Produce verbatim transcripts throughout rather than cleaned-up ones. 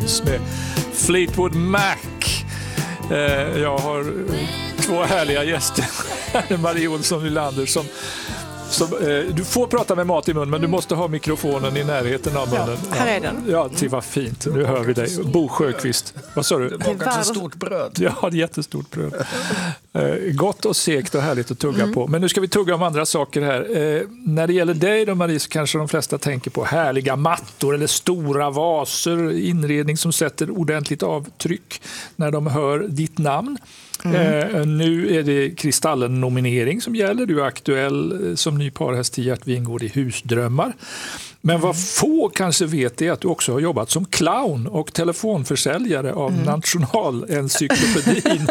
Tunes med Fleetwood Mac. Eh, jag har två härliga gäster. Marie Olsson Nylander som Så, eh, du får prata med mat i mun, men du måste ha mikrofonen i närheten av munnen. Ja, här är den. Ja, det var fint. Nu hör vi dig. Bo Sjöqvist. Vad sa du? Det var kanske ett stort bröd. Ja, ett jättestort bröd. Eh, gott och segt och härligt att tugga mm. på. Men nu ska vi tugga om andra saker här. Eh, när det gäller dig då, Marie, så kanske de flesta tänker på härliga mattor eller stora vaser, inredning som sätter ordentligt avtryck när de hör ditt namn. Mm. Eh, nu är det Kristallen-nominering som gäller. Du är aktuell eh, som ny parhäst till Gert Wingårdh i Husdrömmar. Men vad få kanske vet är att du också har jobbat som clown och telefonförsäljare av mm. Nationalencyklopedin.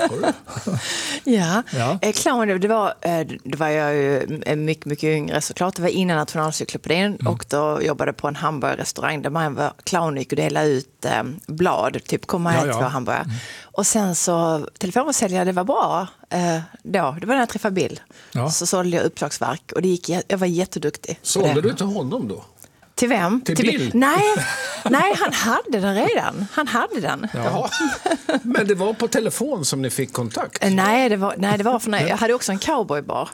ja, ja. Eh, clown, det var, eh, det var jag ju mycket, mycket yngre såklart. Det var innan Nationalencyklopedin mm. och då jobbade på en hamburgerrestaurang där man var clown och delade ut eh, blad, typ komma hit ja, ja. två hamburgare. Mm. Och sen så telefonförsäljare, det var bra eh, då. Det var när jag träffade Bill. Ja. Så sålde jag uppslagsverk och det gick, jag var jätteduktig. Sålde du till honom då? Till vem? Till, till Bill? Nej, nej, han hade den redan. Han hade den. Ja. Men det var på telefon som ni fick kontakt? Nej, det var, nej, det var för när jag hade också en cowboybar.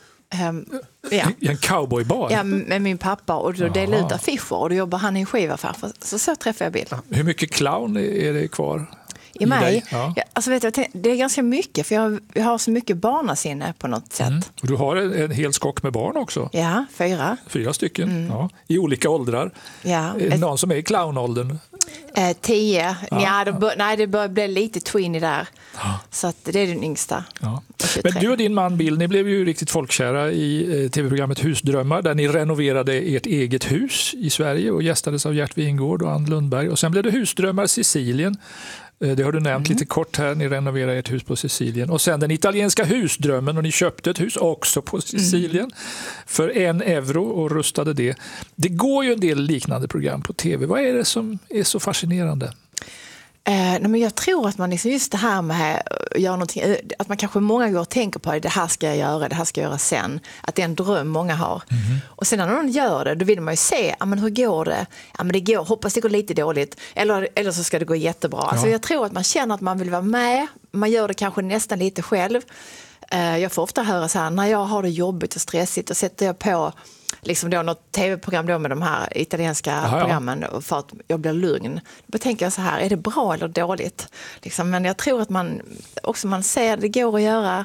Um, ja. En cowboybar? Ja, med min pappa. Och då delade ut affischer och då jobbade han i en skivaffär. Så så träffade jag Bill. Hur mycket clown är det kvar? I mig? Ja. Ja, alltså vet jag, det är ganska mycket för jag, jag har så mycket barnasinne på något sätt. Mm. Och du har en, en hel skock med barn också? Ja, fyra. Fyra stycken, mm. ja, i olika åldrar. Ja. Någon som är i clownåldern? Eh, tio. Ja. Ja, det bör, nej, det börjar bli lite tweeny där. Ja. Så att det är den yngsta. Ja. Men du och din man Bill, ni blev ju riktigt folkkära i eh, tv-programmet Husdrömmar där ni renoverade ert eget hus i Sverige och gästades av Gert Wingårdh och Ann Lundberg. Och sen blev det Husdrömmar Sicilien. Det har du nämnt mm. lite kort här. Ni renoverar ett hus på Sicilien. Och sen den italienska husdrömmen och ni köpte ett hus också på Sicilien mm. för en euro och rustade det. Det går ju en del liknande program på tv. Vad är det som är så fascinerande? Eh, nej men jag tror att man liksom just det här med att göra någonting, att man kanske många gånger tänker på det, det här ska jag göra, det här ska jag göra sen. Att det är en dröm många har. Mm. Och sen när någon gör det, då vill man ju se, ja men hur går det? Ja men det går, hoppas det går lite dåligt. Eller, eller så ska det gå jättebra. Ja. Alltså jag tror att man känner att man vill vara med. Man gör det kanske nästan lite själv. Eh, jag får ofta höra så här, när jag har det jobbigt och stressigt och sätter jag på liksom då något tv-program då med de här italienska Aha, programmen ja. för att jag blir lugn. Då tänker jag så här, är det bra eller dåligt? Liksom, men jag tror att man också man ser det går att göra.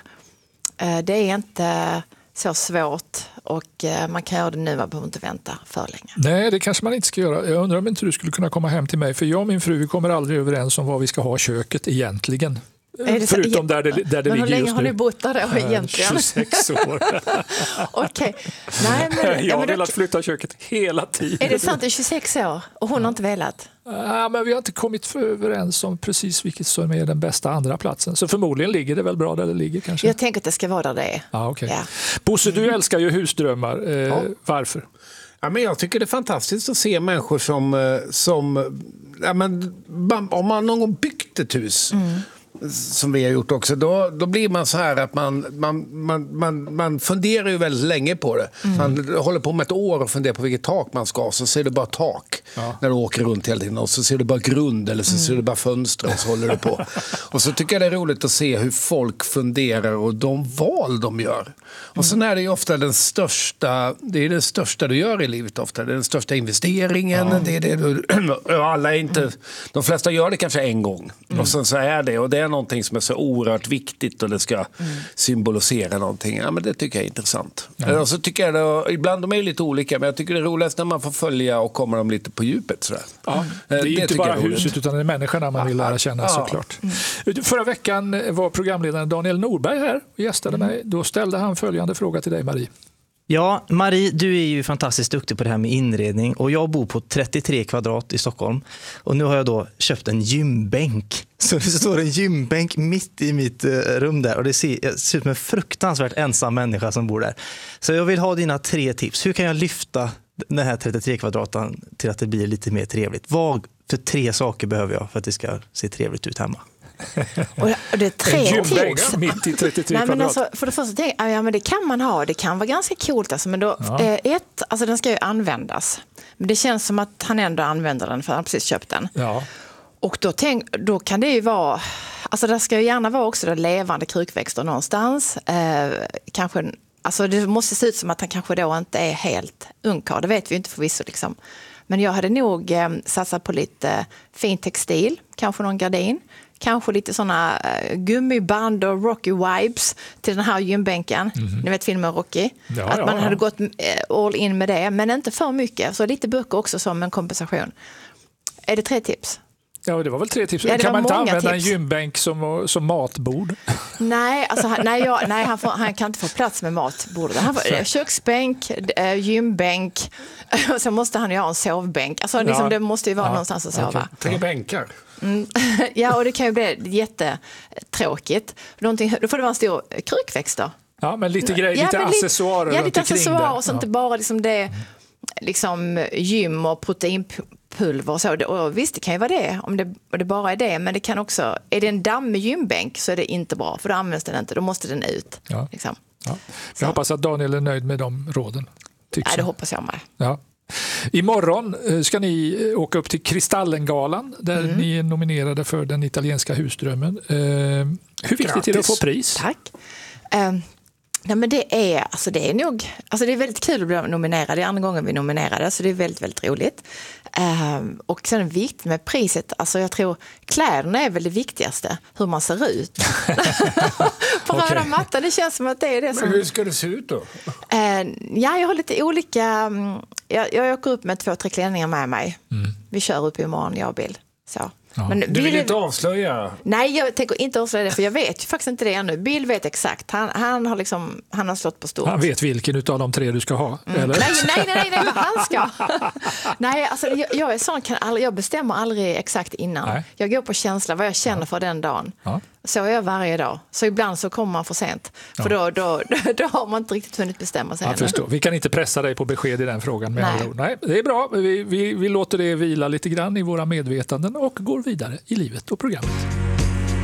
Det är inte så svårt och man kan göra det nu, man behöver inte vänta för länge. Nej, det kanske man inte ska göra. Jag undrar om inte du skulle kunna komma hem till mig, för jag och min fru vi kommer aldrig överens om vad vi ska ha köket egentligen. Förutom där det, där det ligger just nu. Men hur länge har ni bott där då egentligen? tjugosex år. Okej. Nej, men, jag har velat flytta köket hela tiden. Är det sant i tjugosex år? Och hon har inte velat? Ja, men vi har inte kommit överens om precis vilket som är den bästa andra platsen. Så förmodligen ligger det väl bra där det ligger kanske. Jag tänker att det ska vara där det är. Ah, okay. Ja. Bosse, du älskar ju husdrömmar. Eh, ja. Varför? Ja, men jag tycker det är fantastiskt att se människor som... som ja, men, om man någon gång byggt ett hus... Mm. som vi har gjort också, då, då blir man så här att man, man, man, man, man funderar ju väldigt länge på det. Mm. Man håller på med ett år och funderar på vilket tak man ska ha, så ser du bara tak ja. när du åker runt hela tiden och så ser du bara grund eller så mm. ser du bara fönster och så håller du på. Och så tycker jag det är roligt att se hur folk funderar och de val de gör. Och sen är det ju ofta den största, det är det största du gör i livet ofta, det är den största investeringen, ja. det är det du, alla är inte, mm. de flesta gör det kanske en gång mm. och sen så är det, och det är någonting som är så oerhört viktigt och det ska mm. symbolisera någonting. Ja, men det tycker jag är intressant. Ja. Och så tycker jag det, ibland de är lite olika, men jag tycker det är roligast när man får följa och kommer dem lite på djupet. Sådär. Ja, det är det inte bara huset utan det är människorna man vill lära känna ja. såklart. Mm. Förra veckan var programledaren Daniel Norberg här och gästade mm. mig. Då ställde han följande fråga till dig, Marie. Ja, Marie, du är ju fantastiskt duktig på det här med inredning och jag bor på trettiotre kvadrat i Stockholm och nu har jag då köpt en gymbänk. Så det står en gymbänk mitt i mitt rum där och det ser, jag ser ut som en fruktansvärt ensam människa som bor där. Så jag vill ha dina tre tips. Hur kan jag lyfta den här trettiotre kvadraten till att det blir lite mer trevligt? Vad för tre saker behöver jag för att det ska se trevligt ut hemma? Och det är tre tips. Mitt i trettiotre Nej, men alltså, för det första tänker jag, ja, men det kan man ha. Det kan vara ganska coolt. Alltså, men då, ja. eh, ett, alltså den ska ju användas. Men det känns som att han ändå använder den för han har precis köpt den. Ja. Och då, tänk, då kan det ju vara, alltså det ska ju gärna vara också då levande krukväxter någonstans. Eh, kanske, alltså det måste se ut som att han kanske då inte är helt ungkarl, det vet vi ju inte förvisso liksom. Men jag hade nog eh, satsat på lite eh, fin textil, kanske någon gardin. Kanske lite såna eh, gummiband och Rocky vibes till den här gymbänken. Mm-hmm. Ni vet filmen Rocky. Ja, att ja, man ja. hade gått eh, all in med det, men inte för mycket. Så lite böcker också som en kompensation. Är det tre tips? Ja, det var väl tre tips. Ja, kan man inte använda tips. en gymbänk som, som matbord? Nej, alltså, han, nej, jag, nej han, får, han kan inte få plats med matbordet. Han får, köksbänk, äh, gymbänk och så måste han ju ha en sovbänk. Alltså, liksom, Ja. Det måste ju vara Ja. någonstans att sova. Okay. Tre bänkar. Mm. Ja, och det kan ju bli jättetråkigt. Någonting, då får det vara en stor krukväxt då. Ja, men lite grejer, Ja, lite men accessoarer Ja, runt lite omkring accessoarer det. så Ja. inte bara liksom det liksom gym och proteinpulver och så. Och visst, det kan ju vara det om det, och det bara är det. Men det kan också, är det en dammig gymbänk så är det inte bra. För då används den inte, då måste den ut. Ja. Liksom. Ja. Jag hoppas att Daniel är nöjd med de råden. Ja, det hoppas jag med. Ja. Imorgon ska ni åka upp till Kristallengalan där mm. ni är nominerade för den italienska husdrömmen. Eh, hur viktigt Grattis. Är det att få pris? Tack. Um, nej, men det är, alltså det är nog, alltså det är väldigt kul att bli nominerad. Det är andra gången vi är nominerade, så det är väldigt, väldigt roligt. Um, och sen är det viktigt med priset. Alltså jag tror kläderna är väl det viktigaste, hur man ser ut. På okay. röda mattan, det känns som att det är det som... Men hur ska det se ut då? Uh, ja, jag har lite olika... Um, jag, jag åker upp med två, tre klänningar med mig. Mm. Vi kör upp imorgon, jag och Bill. Så. Ja. Men du vill Bill, inte avslöja? Nej, jag tänker inte avslöja det, för jag vet ju faktiskt inte det ännu. Bill vet exakt. Han, han, har, liksom, han har slått på stort. Han vet vilken av de tre du ska ha, mm. eller? Nej, nej, nej, nej, vad han ska. Nej, alltså, jag, jag är sån, kan aldrig, jag bestämmer aldrig exakt innan. Nej. Jag går på känsla, vad jag känner ja. för den dagen. Ja. Så är jag varje dag. Så ibland så kommer man för sent. För ja. då, då, då, då har man inte riktigt hunnit bestämma sig. Jag förstår. Vi kan inte pressa dig på besked i den frågan. Med Nej. Nej, det är bra. Vi, vi, vi låter det vila lite grann i våra medvetanden och går vidare i livet och programmet.